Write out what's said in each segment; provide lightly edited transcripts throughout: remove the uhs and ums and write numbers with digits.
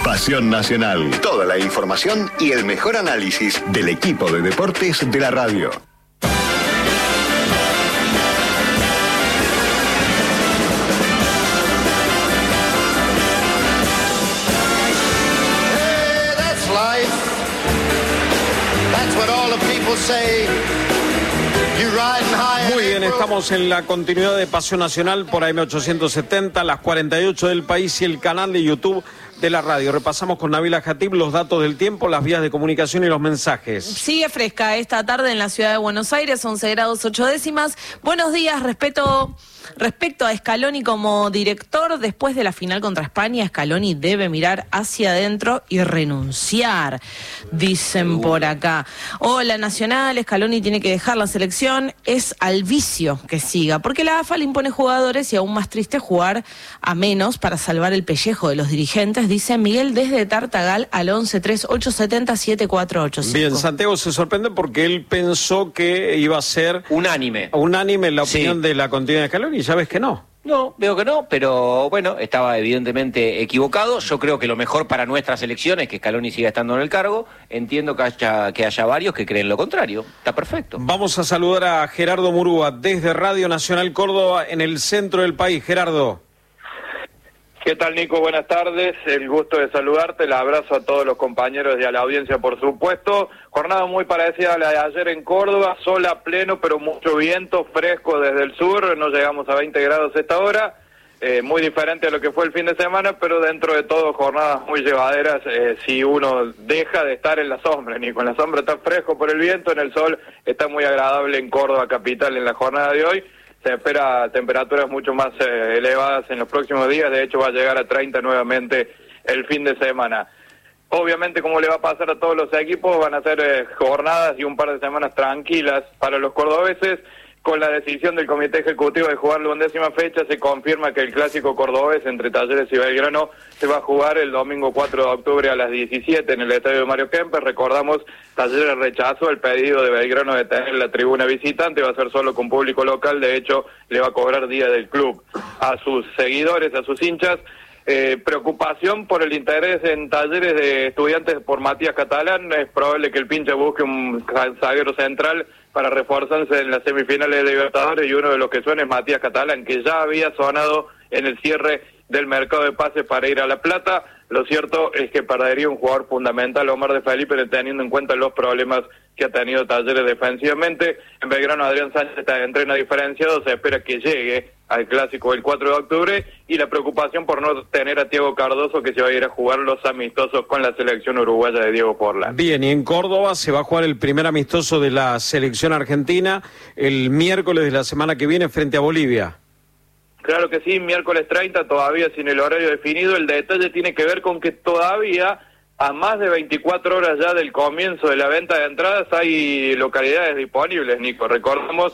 Pasión Nacional. Toda la información y el mejor análisis del equipo de deportes de la radio. Muy bien, estamos en la continuidad de Pasión Nacional por AM870, las 48 del país y el canal de YouTube de la radio. Repasamos con Nabila Jatib los datos del tiempo, las vías de comunicación y los mensajes. Sigue fresca esta tarde en la ciudad de Buenos Aires, 11 grados 8 décimas. Buenos días, respecto a Scaloni como director, después de la final contra España, Scaloni debe mirar hacia adentro y renunciar, dicen por acá. Hola Nacional, Scaloni tiene que dejar la selección, es al vicio que siga, porque la AFA le impone jugadores y aún más triste jugar a menos para salvar el pellejo de los dirigentes, dice Miguel desde Tartagal al 1138707485. Bien, Santiago se sorprende porque él pensó que iba a ser unánime la opinión de la continuidad de Scaloni, y ya ves que no. No, veo que no, pero bueno, estaba evidentemente equivocado. Yo creo que lo mejor para nuestra selección es que Scaloni siga estando en el cargo. Entiendo que haya varios que creen lo contrario. Está perfecto. Vamos a saludar a Gerardo Murúa desde Radio Nacional Córdoba en el centro del país. Gerardo. ¿Qué tal, Nico? Buenas tardes, el gusto de saludarte, el abrazo a todos los compañeros y a la audiencia, por supuesto. Jornada muy parecida a la de ayer en Córdoba, sol a pleno, pero mucho viento, fresco desde el sur, no llegamos a 20 grados a esta hora, muy diferente a lo que fue el fin de semana, pero dentro de todo jornadas muy llevaderas, si uno deja de estar en la sombra, Nico, en la sombra está fresco por el viento, en el sol está muy agradable en Córdoba capital en la jornada de hoy. Se espera temperaturas mucho más elevadas en los próximos días, de hecho va a llegar a 30 nuevamente el fin de semana. Obviamente, como le va a pasar a todos los equipos, van a ser jornadas y un par de semanas tranquilas para los cordobeses. Con la decisión del Comité Ejecutivo de jugar la 11ª fecha, se confirma que el clásico cordobés entre Talleres y Belgrano se va a jugar el domingo 4 de octubre a las 17 en el estadio de Mario Kempes. Recordamos, Talleres rechazó el pedido de Belgrano de tener la tribuna visitante, va a ser solo con público local, de hecho le va a cobrar día del club a sus seguidores, a sus hinchas. Preocupación por el interés en Talleres de Estudiantes por Matías Catalán. Es probable que el pinche busque un zaguero central para reforzarse en las semifinales de Libertadores, y uno de los que suena es Matías Catalán, que ya había sonado en el cierre del mercado de pases para ir a La Plata. Lo cierto es que perdería un jugador fundamental, Omar de Felipe, teniendo en cuenta los problemas que ha tenido Talleres defensivamente. En Belgrano, Adrián Sánchez entrena diferenciado, se espera que llegue al clásico el 4 de octubre, y la preocupación por no tener a Thiago Cardoso, que se va a ir a jugar los amistosos con la selección uruguaya de Diego Forlán. Bien, y en Córdoba se va a jugar el primer amistoso de la selección argentina el miércoles de la semana que viene frente a Bolivia. Claro que sí, miércoles 30, todavía sin el horario definido. El detalle tiene que ver con que todavía, a más de 24 horas ya del comienzo de la venta de entradas, hay localidades disponibles, Nico. Recordamos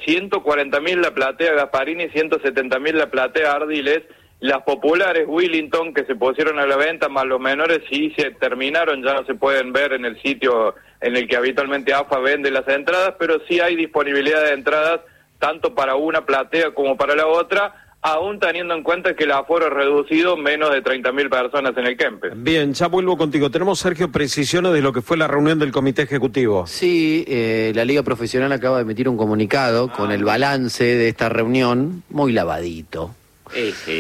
140.000 la platea Gasparini, 170.000 la platea Ardiles. Las populares Willington, que se pusieron a la venta, más los menores, sí se terminaron, ya no se pueden ver en el sitio en el que habitualmente AFA vende las entradas, pero sí hay disponibilidad de entradas tanto para una platea como para la otra, aún teniendo en cuenta que el aforo es reducido, menos de 30.000 personas en el Kempes. Bien, ya vuelvo contigo. Tenemos, Sergio, precisiones de lo que fue la reunión del Comité Ejecutivo. Sí, la Liga Profesional acaba de emitir un comunicado con el balance de esta reunión, muy lavadito. Sí,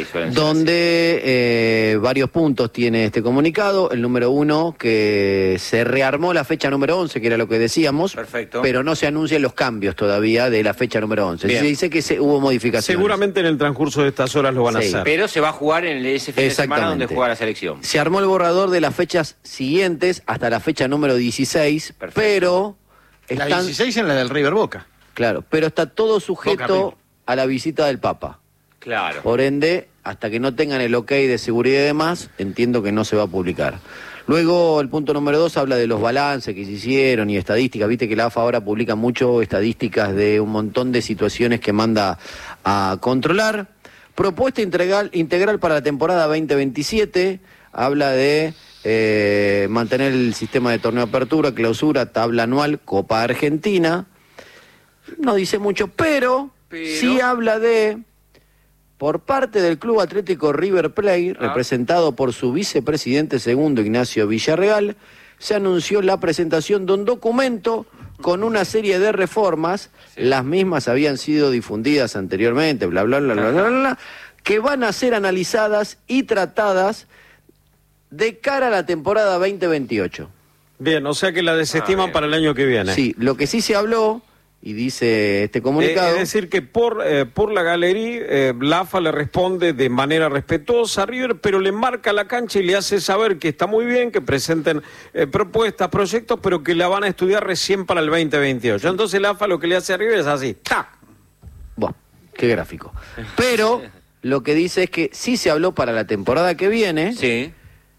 donde varios puntos tiene este comunicado. El número 1, que se rearmó la fecha número 11, que era lo que decíamos. Perfecto. Pero no se anuncian los cambios todavía de la fecha número 11. Se dice que hubo modificaciones. Seguramente en el transcurso de estas horas lo van a hacer. Pero se va a jugar en ese fin de semana donde juega la selección. Se armó el borrador de las fechas siguientes hasta la fecha número 16, perfecto. Pero la 16 en la del River Boca. Claro, pero está todo sujeto a la visita del Papa. Claro. Por ende, hasta que no tengan el ok de seguridad y demás, entiendo que no se va a publicar. Luego, el punto número 2 habla de los balances que se hicieron y estadísticas. Viste que la AFA ahora publica mucho estadísticas de un montón de situaciones que manda a controlar. Propuesta integral para la temporada 2027. Habla de mantener el sistema de torneo de apertura, clausura, tabla anual, Copa Argentina. No dice mucho, pero sí habla de por parte del Club Atlético River Plate, representado por su vicepresidente segundo, Ignacio Villarreal, se anunció la presentación de un documento con una serie de reformas, las mismas habían sido difundidas anteriormente, bla, bla, bla, bla, bla, bla, que van a ser analizadas y tratadas de cara a la temporada 2028. Bien, o sea que la desestiman para el año que viene. Sí, lo que sí se habló, y dice este comunicado... es decir, que por la galería, la AFA le responde de manera respetuosa a River, pero le marca la cancha y le hace saber que está muy bien, que presenten propuestas, proyectos, pero que la van a estudiar recién para el 2028. Entonces la AFA lo que le hace a River es así, ¡tac! Bueno, qué gráfico. Pero lo que dice es que sí se habló para la temporada que viene... Sí.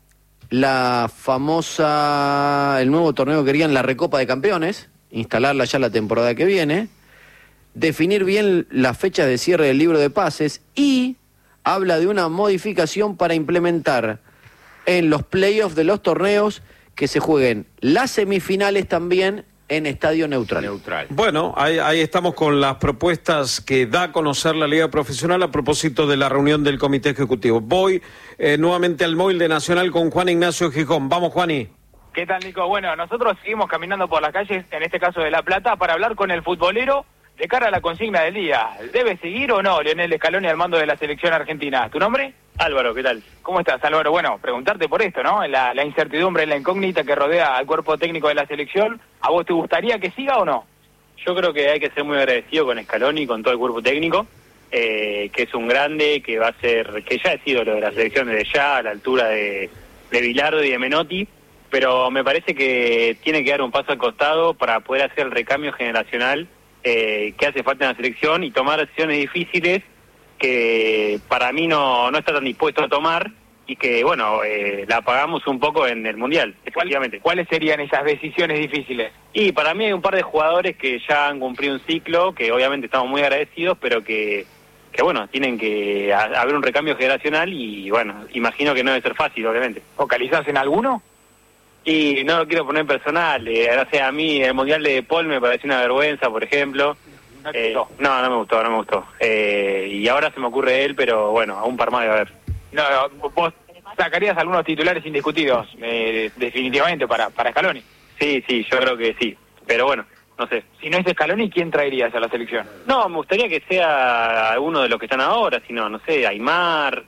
La famosa, el nuevo torneo que querían, la Recopa de Campeones, instalarla ya la temporada que viene, definir bien las fechas de cierre del libro de pases y habla de una modificación para implementar en los playoffs de los torneos que se jueguen las semifinales también en estadio neutral. Bueno, ahí estamos con las propuestas que da a conocer la Liga Profesional a propósito de la reunión del Comité Ejecutivo. Voy nuevamente al móvil de Nacional con Juan Ignacio Gijón. Vamos, Juani. ¿Qué tal, Nico? Bueno, nosotros seguimos caminando por las calles, en este caso de La Plata, para hablar con el futbolero de cara a la consigna del día. ¿Debe seguir o no Lionel Scaloni al mando de la selección argentina? ¿Tu nombre? Álvaro, ¿qué tal? ¿Cómo estás, Álvaro? Bueno, preguntarte por esto, ¿no? La incertidumbre, la incógnita que rodea al cuerpo técnico de la selección. ¿A vos te gustaría que siga o no? Yo creo que hay que ser muy agradecido con Scaloni, con todo el cuerpo técnico, que es un grande, que va a ser, que ya ha sido lo de la selección desde ya, a la altura de Bilardo y de Menotti, pero me parece que tiene que dar un paso al costado para poder hacer el recambio generacional que hace falta en la selección y tomar decisiones difíciles que para mí no está tan dispuesto a tomar y que, bueno, la pagamos un poco en el Mundial, efectivamente. ¿Cuáles serían esas decisiones difíciles? Y para mí hay un par de jugadores que ya han cumplido un ciclo, que obviamente estamos muy agradecidos, pero que bueno, tienen que haber un recambio generacional y, bueno, imagino que no debe ser fácil, obviamente. ¿Focalizás en alguno? Y no lo quiero poner personal, o sea, a mí el Mundial de Paul me pareció una vergüenza, por ejemplo. ¿No te gustó? No me gustó. Y ahora se me ocurre él, pero bueno, a un par más de haber. No, vos sacarías algunos titulares indiscutidos, definitivamente, para Scaloni. Sí, yo creo que sí, pero bueno, no sé. Si no es Scaloni, ¿quién traerías a la selección? No, me gustaría que sea alguno de los que están ahora, si no sé, Aimar,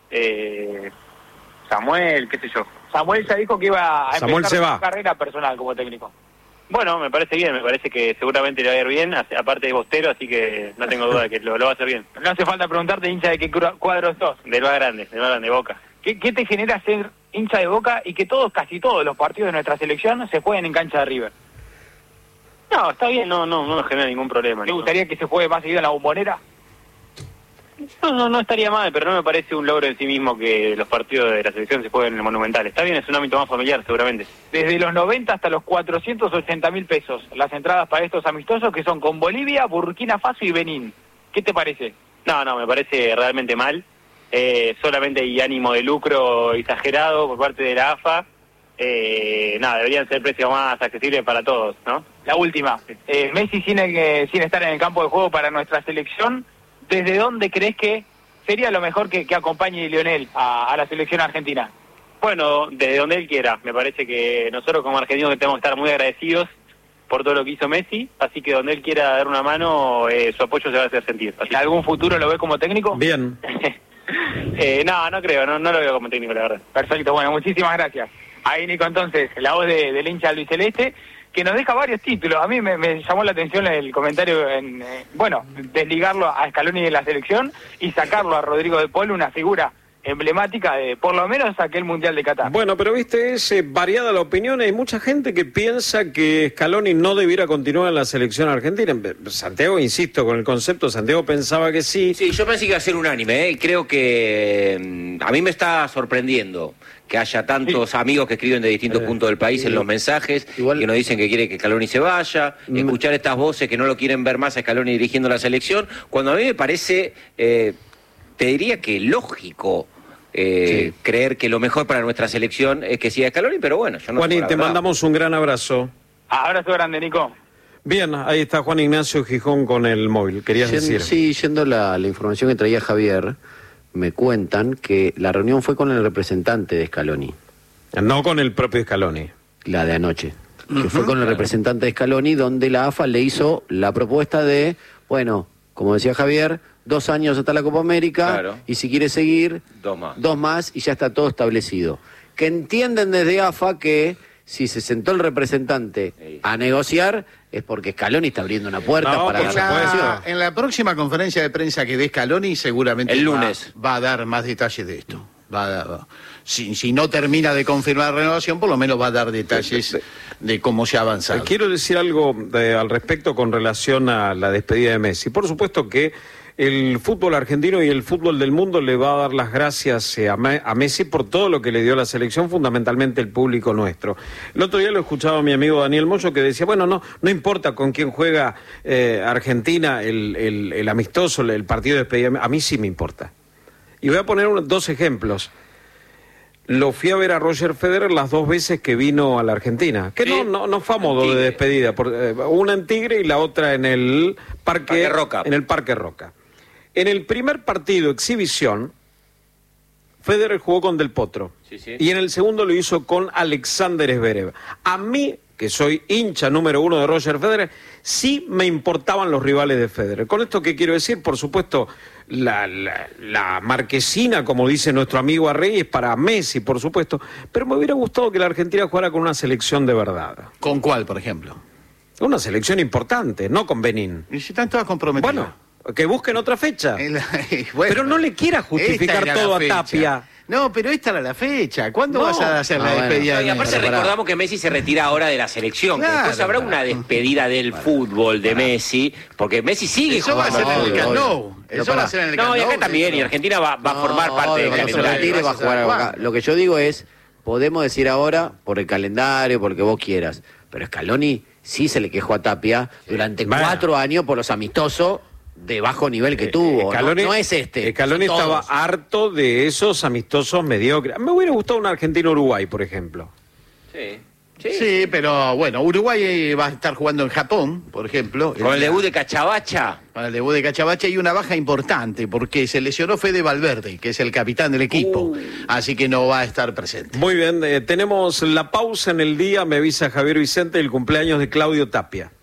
Samuel, qué sé yo. Samuel ya dijo que iba a Samuel empezar su carrera personal como técnico. Bueno, me parece bien, me parece que seguramente le va a ir bien, aparte de Bostero, así que no tengo duda de que lo va a hacer bien. No hace falta preguntarte, hincha, de qué cuadro sos. Del más grande, Boca. ¿Qué te genera ser hincha de Boca y que casi todos los partidos de nuestra selección se jueguen en cancha de River? No, está bien, no me genera ningún problema. ¿Te gustaría que se juegue más seguido en la Bombonera? No estaría mal, pero no me parece un logro en sí mismo que los partidos de la selección se jueguen en el Monumental. Está bien, es un ámbito más familiar, seguramente. Desde los 90 hasta los 480.000 pesos, las entradas para estos amistosos que son con Bolivia, Burkina Faso y Benín. ¿Qué te parece? No, me parece realmente mal. Solamente hay ánimo de lucro exagerado por parte de la AFA. Deberían ser precios más accesibles para todos, ¿no? La última, Messi sin estar en el campo de juego para nuestra selección, ¿desde dónde crees que sería lo mejor que acompañe Lionel a la selección argentina? Bueno, desde donde él quiera. Me parece que nosotros como argentinos tenemos que estar muy agradecidos por todo lo que hizo Messi, así que donde él quiera dar una mano, su apoyo se va a hacer sentir. ¿En algún futuro lo ve como técnico? Bien. No creo, no lo veo como técnico, la verdad. Perfecto, bueno, muchísimas gracias. Ahí, Nico, entonces, la voz del hincha Luis Celeste, que nos deja varios títulos. A mí me llamó la atención el comentario desligarlo a Scaloni de la selección y sacarlo a Rodrigo de Paul, una figura emblemática de por lo menos aquel Mundial de Qatar. Bueno, pero viste, es variada la opinión. Hay mucha gente que piensa que Scaloni no debiera continuar en la selección argentina. Santiago, insisto, con el concepto, Santiago pensaba que sí. Sí, yo pensé que iba a ser unánime, Creo que a mí me está sorprendiendo que haya tantos amigos que escriben de distintos puntos del país en los mensajes, que nos dicen que quiere que Scaloni se vaya, escuchar estas voces que no lo quieren ver más a Scaloni dirigiendo la selección, cuando a mí me parece, te diría que lógico creer que lo mejor para nuestra selección es que siga Scaloni, pero bueno, yo no sé. Juanín, te mandamos un gran abrazo. Abrazo grande, Nico. Bien, ahí está Juan Ignacio Gijón con el móvil, querías decir. Sí, yendo la información que traía Javier, me cuentan que la reunión fue con el representante de Scaloni. No con el propio Scaloni. La de anoche. Que fue con el representante de Scaloni, donde la AFA le hizo la propuesta de, bueno, como decía Javier, 2 años hasta la Copa América, claro. Y si quiere seguir, 2 más y ya está todo establecido. Que entienden desde AFA que si se sentó el representante a negociar es porque Scaloni está abriendo una puerta para la negociación. En la próxima conferencia de prensa que dé Scaloni seguramente el lunes va a dar más detalles de esto. Si no termina de confirmar la renovación, por lo menos va a dar detalles de cómo se ha avanzado. Quiero decir algo al respecto con relación a la despedida de Messi. Por supuesto que el fútbol argentino y el fútbol del mundo le va a dar las gracias a Messi por todo lo que le dio a la selección, fundamentalmente el público nuestro. El otro día lo escuchaba a mi amigo Daniel Moyo que decía, bueno, no importa con quién juega Argentina el amistoso, el partido de despedida, a mí sí me importa. Y voy a poner 2 ejemplos. Lo fui a ver a Roger Federer las 2 veces que vino a la Argentina, que no fue a modo de despedida, una en Tigre y la otra en el Parque Roca. En el Parque Roca. En el primer partido, exhibición, Federer jugó con Del Potro. Sí, sí. Y en el segundo lo hizo con Alexander Zverev. A mí, que soy hincha número 1 de Roger Federer, sí me importaban los rivales de Federer. Con esto, ¿qué quiero decir? Por supuesto, la marquesina, como dice nuestro amigo Arrey, es para Messi, por supuesto. Pero me hubiera gustado que la Argentina jugara con una selección de verdad. ¿Con cuál, por ejemplo? Una selección importante, no con Benín. Y si están todas comprometidas. Bueno, que busquen otra fecha. Bueno, pero no le quiera justificar todo a Tapia. No, pero esta era la fecha. ¿Cuándo vas a hacer la despedida? Bueno. Y aparte recordamos que Messi se retira ahora de la selección. Claro, después habrá una despedida del fútbol de Messi, porque Messi sigue jugando. Eso va a ser en el Camp Nou. Eso va a ser en el Camp Nou. No, y acá también, y Argentina va a formar parte del calendario. Va a jugar acá. Lo que yo digo es, podemos decir ahora, por el calendario, por lo que vos quieras, pero Scaloni sí se le quejó a Tapia durante 4 años por los amistosos de bajo nivel que tuvo. Scaloni, no es este. Scaloni estaba harto de esos amistosos mediocres. Me hubiera gustado un Argentina-Uruguay, por ejemplo. Sí, pero bueno, Uruguay va a estar jugando en Japón, por ejemplo. Con el debut de Cachabacha. Con el debut de Cachabacha y una baja importante, porque se lesionó Fede Valverde, que es el capitán del equipo. Así que no va a estar presente. Muy bien, tenemos la pausa en el día, me avisa Javier Vicente, el cumpleaños de Claudio Tapia.